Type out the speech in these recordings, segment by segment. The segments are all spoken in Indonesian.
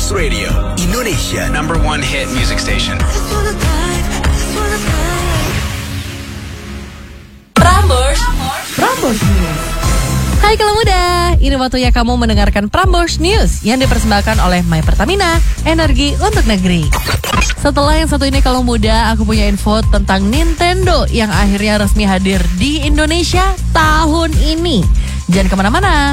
Prambors Radio, Indonesia #1 hit music station. Prambors News. Hai kalau muda, ini waktunya kamu mendengarkan Prambors News yang dipersembahkan oleh My Pertamina, energi untuk negeri. Setelah yang satu ini kalau muda, aku punya info tentang Nintendo yang akhirnya resmi hadir di Indonesia tahun ini. Jangan kemana-mana.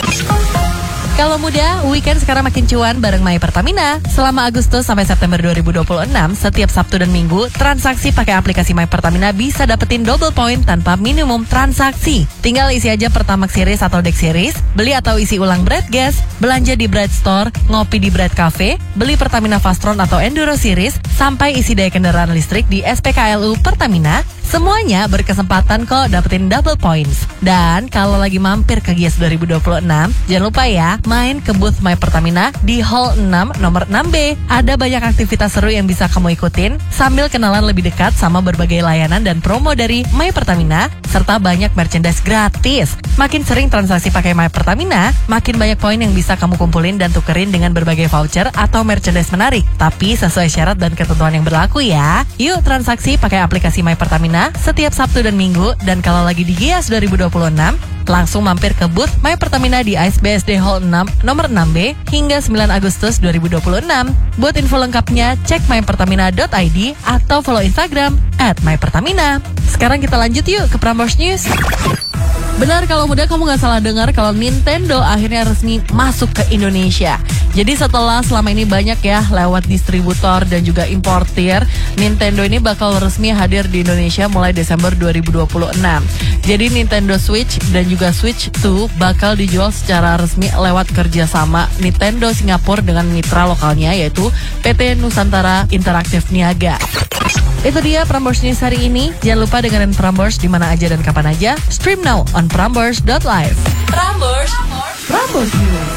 Kalau muda, weekend sekarang makin cuan bareng My Pertamina. Selama Agustus sampai September 2026, setiap Sabtu dan Minggu, transaksi pakai aplikasi My Pertamina bisa dapetin double point tanpa minimum transaksi. Tinggal isi aja Pertamax Series atau Dex Series, beli atau isi ulang Bright Gas, belanja di Bright Store, ngopi di Bright Cafe, beli Pertamina Fastron atau Enduro Series, sampai isi daya kendaraan listrik di SPKLU Pertamina. Semuanya berkesempatan kok dapetin double points. Dan kalau lagi mampir ke GIAS 2026, jangan lupa ya, main ke booth My Pertamina di Hall 6 nomor 6B. Ada banyak aktivitas seru yang bisa kamu ikutin sambil kenalan lebih dekat sama berbagai layanan dan promo dari My Pertamina, serta banyak merchandise gratis. Makin sering transaksi pakai My Pertamina, makin banyak poin yang bisa kamu kumpulin dan tukerin dengan berbagai voucher atau merchandise menarik. Tapi sesuai syarat dan ketentuan yang berlaku ya. Yuk transaksi pakai aplikasi My Pertamina setiap Sabtu dan Minggu, dan kalau lagi di GIAS 2026, langsung mampir ke booth My Pertamina di AIS BSD Hall 6 nomor 6B hingga 9 Agustus 2026. Buat info lengkapnya, cek mypertamina.id atau follow Instagram @mypertamina. Sekarang kita lanjut yuk ke Prambors News. Benar kalau muda, kamu gak salah dengar kalau Nintendo akhirnya resmi masuk ke Indonesia. Jadi setelah selama ini banyak ya lewat distributor dan juga importir, Nintendo ini bakal resmi hadir di Indonesia mulai Desember 2026. Jadi Nintendo Switch dan juga Switch 2 bakal dijual secara resmi lewat kerjasama Nintendo Singapura dengan mitra lokalnya yaitu PT Nusantara Interaktif Niaga. Itu dia Prambors News hari ini. Jangan lupa dengerin Prambors di mana aja dan kapan aja. Stream now on prambors.live. Prambors News.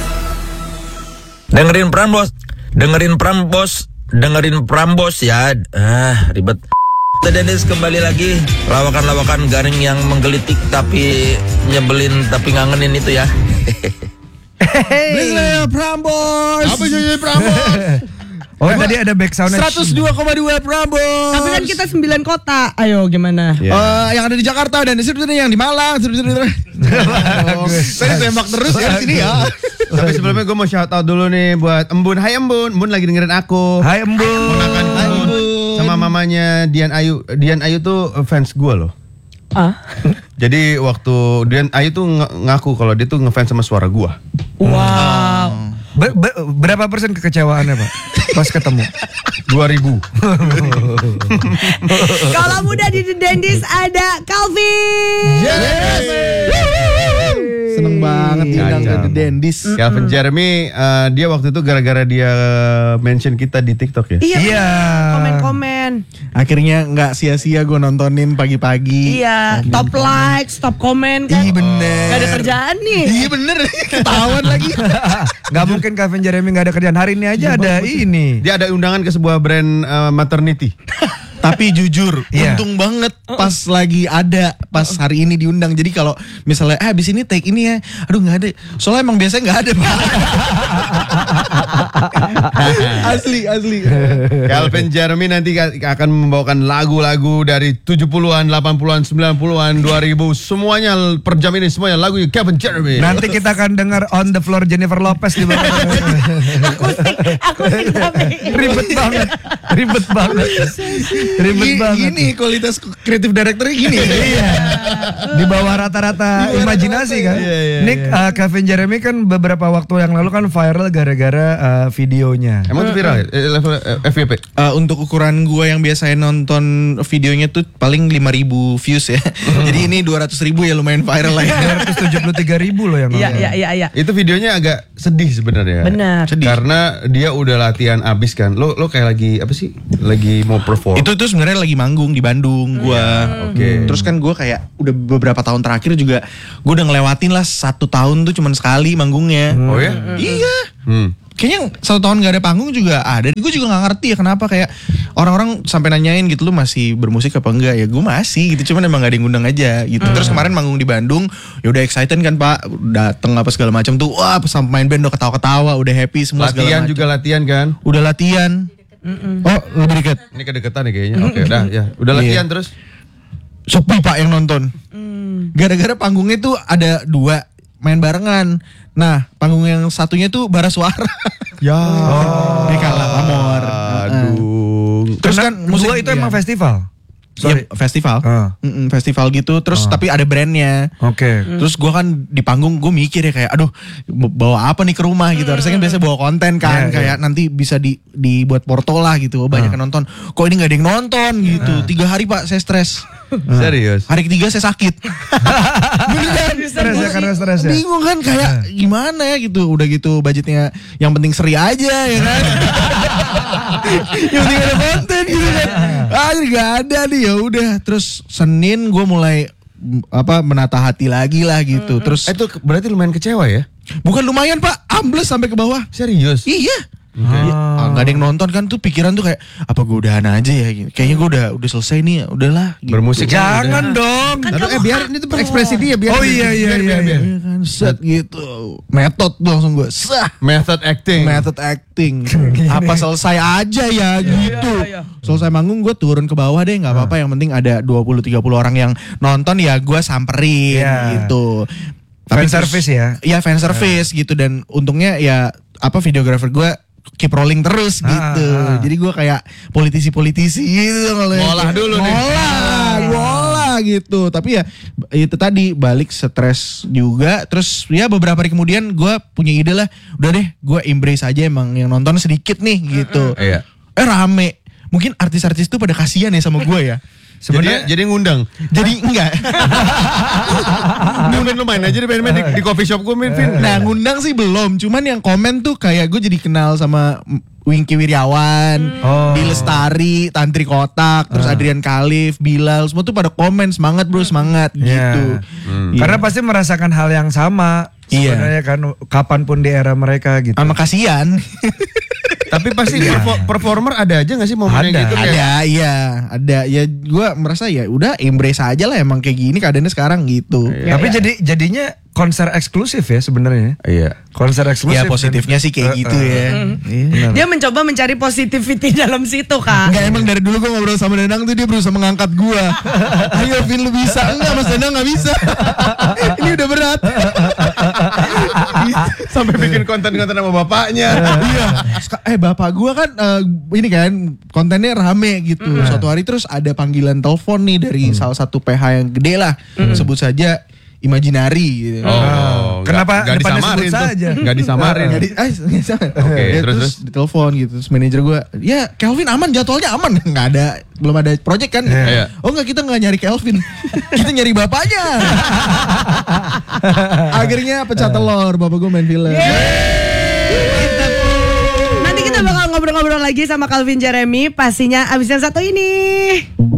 Dengerin Prambors ya. Ribet. Dennis kembali lagi. Lawakan-lawakan garing yang menggelitik tapi nyebelin tapi ngangenin itu ya. Beli Prambors. Apa jadi Prambors? Oh, tadi ada back sound 102,2 Prambors. Tapi kan kita 9 kota. Ayo gimana? Yang ada di Jakarta dan sebenarnya yang di Malang. Saya tembak terus ya sini ya. Tapi sebelumnya gue mau shout out dulu nih buat Embun. Hai Embun, Embun lagi dengerin aku. Hai Embun. Hai Embun. Sama mamanya Dian Ayu. Dian Ayu tuh fans gue loh. Jadi waktu Dian Ayu tuh ngaku kalau dia tuh ngefans sama suara gue. Wow. Berapa persen kekecewaannya Pak pas ketemu? 2000. Kalau muda di The Dentist ada Calvin. Yes. Seneng banget diundang ke The Dentist. Calvin Jeremy, dia waktu itu gara-gara dia mention kita di TikTok ya. Iya. Komen-komen. Akhirnya nggak sia-sia gue nontonin pagi-pagi. Iya. Top likes, top komen kan. Iya bener. Gak ada kerjaan nih. Iya bener, ketahuan lagi. Gak mungkin Calvin Jeremy gak ada kerjaan. Hari ini aja ada ini. Dia ada undangan ke sebuah brand maternity. Tapi jujur, untung banget pas lagi ada, pas hari ini diundang. Jadi kalau misalnya habis ini take ini ya, aduh nggak ada. Soalnya emang biasanya nggak ada Pak. asli. Calvin Jeremy nanti akan membawakan lagu-lagu dari 70-an, 80-an, 90-an, 2000. Semuanya per jam ini semuanya lagu Calvin Jeremy. Nanti kita akan dengar On the Floor Jennifer Lopez di bawah. Akustik tapi. Ribet banget. Gini kualitas kreatif direkturnya gini. Iya. Di bawah rata-rata imajinasi kan. Nick, Calvin Jeremy kan beberapa waktu yang lalu kan viral gara-gara videonya. Emang itu viral level FYP? Untuk ukuran gua yang biasanya nonton videonya tuh paling 5.000 views ya. Jadi ini 200.000 ya, lumayan viral lah ya. 273.000 loh yang nonton. Iya. Itu videonya agak sedih sebenarnya. Benar. Sedih. Karena dia udah latihan abis kan. Lo kayak lagi apa sih? Lagi mau perform. Itu sebenarnya lagi manggung di Bandung gua. Oke. Terus kan gua kayak udah beberapa tahun terakhir juga gua udah ngelewatin lah 1 tahun tuh cuman sekali manggungnya. Oh ya? Iya. kayaknya 1 tahun gak ada panggung juga ada. Gue juga gak ngerti ya kenapa kayak orang-orang sampai nanyain gitu, lu masih bermusik apa enggak? Ya gue masih gitu, cuman emang gak ada yang ngundang aja gitu. Terus kemarin manggung di Bandung, ya udah excited kan Pak, dateng apa segala macam tuh, wah sampai main band udah ketawa-ketawa, udah happy semua segala Latihan macam. juga latihan kan? Udah latihan. Oh lebih dekat. Ini kedeketan nih kayaknya. Oke, udah ya. Udah latihan terus. Sepi Pak yang nonton. Gara-gara panggungnya tuh ada 2 main barengan. Nah, panggung yang satunya tuh bara suara. Ya. Di Kalah Pamor. Aduh. Terus kan musik itu emang festival. Iya, festival. Festival gitu. Terus tapi ada brandnya. Oke. Terus gue kan di panggung gue mikir ya kayak aduh bawa apa nih ke rumah gitu. Harusnya kan biasa bawa konten kan. Kayak nanti bisa dibuat porto lah gitu. Banyak yang nonton. Kok ini gak ada yang nonton gitu. 3 hari Pak saya stres. Serius. Hari ketiga saya sakit. Stres ya, karena stres ya. Bingung kan kayak gimana ya gitu. Udah gitu budgetnya yang penting seri aja ya kan. Yang penting ada konten gitu kan. Gak ada nih, ya udah. Terus Senin gue mulai menata hati lagi lah gitu. Terus Itu berarti lumayan kecewa ya? bukan lumayan Pak, ambles sampai ke bawah. Serius? Iya. Gak ada yang nonton kan tuh, pikiran tuh kayak apa gue udahan aja ya gitu. Kayaknya gue udah selesai nih, udahlah gitu. Bermusik Jangan dong. biar ini tuh ekspresi dia biar. Oh iya. Iya kan, set gitu. Metode tuh langsung gue sah. Method acting. Method acting. Apa selesai aja ya gitu. Selesai manggung gue turun ke bawah deh, nggak apa-apa, yang penting ada 20-30 orang yang nonton ya gue samperin gitu. Fan service ya. Iya fan service gitu, dan untungnya ya videographer gue keep rolling terus gitu. Jadi gue kayak politisi-politisi gitu. Ngolah dulu nih. Ngolah gitu. Tapi ya itu tadi balik stres juga. Terus ya beberapa hari kemudian gue punya ide lah. Udah deh gue embrace aja, emang yang nonton sedikit nih gitu. Iya. Rame. Mungkin artis-artis tuh pada kasihan ya sama gue ya. Sebenarnya jadi ngundang. Jadi enggak. Mungkin lu main aja di coffee shop gue main Vin. Nah ngundang sih belum. Cuman yang komen tuh kayak gue jadi kenal sama Wingky Wiryawan, Bilestari, Tantri Kotak, terus Adrian Khalif, Bilal, semua tuh pada komen semangat bro, semangat gitu. Iya. Karena pasti merasakan hal yang sama. Sebenarnya kan kapanpun di era mereka gitu. Sama kasihan. Tapi pasti performer ada aja gak sih momennya gitu? Ada. Ya gue merasa ya udah embrace aja lah, emang kayak gini keadaannya sekarang gitu. Tapi jadinya konser eksklusif ya sebenarnya. Iya. Konser eksklusif. Ya positifnya sih kayak gitu ya. Dia mencoba mencari positivity dalam situ Kak. Enggak, emang dari dulu gue ngobrol sama Danang tuh dia berusaha mengangkat gue. Ayo Vin lu bisa. Enggak, Mas Danang gak bisa. Ini udah berat. Sampai bikin konten-konten sama bapaknya. Iya. Bapak gue kan ini kan kontennya rame gitu. Suatu hari terus ada panggilan telepon nih dari salah satu PH yang gede lah. Sebut saja Imaginary gitu. Kenapa Gak depannya disamarin sebut tuh. saja? Gak disamarin. Oke, terus ditelepon gitu. Terus manajer gue, ya Kelvin aman, jadwalnya aman. Nggak ada, belum ada project kan? Iya. Oh nggak, kita nggak nyari Kelvin, kita nyari bapaknya. Akhirnya pecah telur, bapak gue main film. Nanti kita bakal ngobrol-ngobrol lagi sama Calvin Jeremy pastinya abis yang satu ini.